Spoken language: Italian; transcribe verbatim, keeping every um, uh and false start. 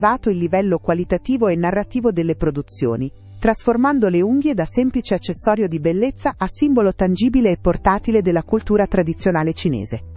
elevato il livello qualitativo e narrativo delle produzioni, trasformando le unghie da semplice accessorio di bellezza a simbolo tangibile e portatile della cultura tradizionale cinese.